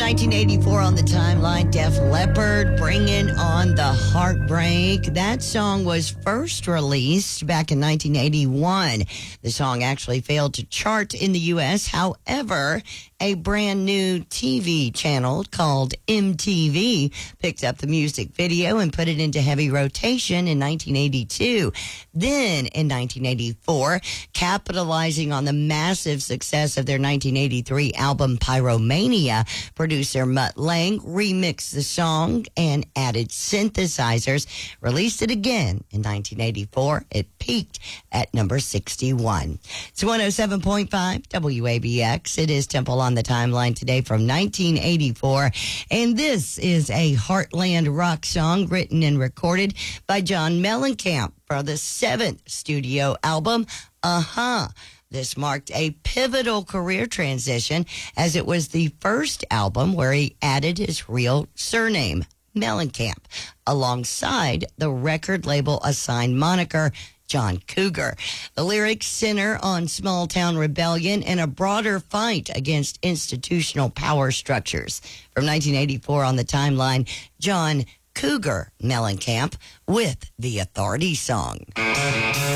1984 on the timeline, Def Leppard, Bringing on the Heartbreak. That song was first released back in 1981. The song actually failed to chart in the U.S. However, a brand new TV channel called MTV picked up the music video and put it into heavy rotation in 1982. Then in 1984, capitalizing on the massive success of their 1983 album Pyromania, producer Mutt Lange remixed the song and added synthesizers, released it again in 1984. It peaked at number 61. It's 107.5 WABX. It is Temple on the Timeline today from 1984. And this is a Heartland rock song written and recorded by John Mellencamp for the 7th studio album, Uh-huh. This marked a pivotal career transition as it was the first album where he added his real surname, Mellencamp, alongside the record label assigned moniker John Cougar. The lyrics center on small town rebellion and a broader fight against institutional power structures. From 1984 on the timeline, John Cougar Mellencamp with the Authority song.